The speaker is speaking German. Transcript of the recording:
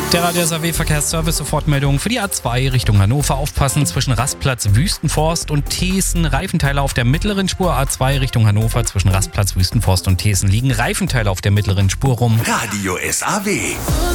Der Radio SAW Verkehrsservice, Sofortmeldung für die A2 Richtung Hannover. Aufpassen zwischen Rastplatz Wüstenforst und Thesen. Reifenteile auf der mittleren Spur. A2 Richtung Hannover zwischen Rastplatz Wüstenforst und Thesen liegen Reifenteile auf der mittleren Spur rum. Radio SAW.